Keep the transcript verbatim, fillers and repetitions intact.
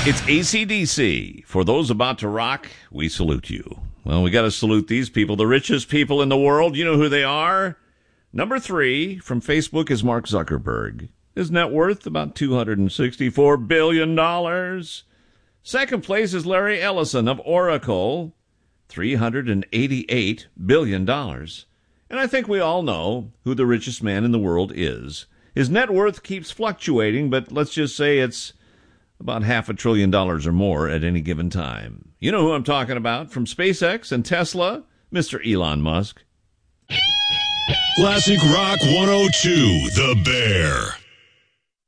It's A C D C. For those about to rock, we salute you. Well, we got to salute these people, the richest people in the world. You know who they are? Number three from Facebook is Mark Zuckerberg. His net worth about two hundred sixty-four billion dollars. Second place is Larry Ellison of Oracle, three hundred eighty-eight billion dollars. And I think we all know who the richest man in the world is. His net worth keeps fluctuating, but let's just say it's about half a trillion dollars or more at any given time. You know who I'm talking about from SpaceX and Tesla? Mister Elon Musk. Classic Rock one oh two, The Bear.